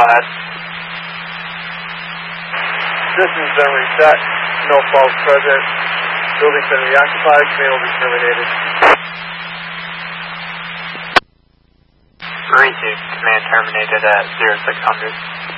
ahead. System's been reset. No faults present. Building's been reoccupied. Command will be terminated. Receive. Command terminated at 0600.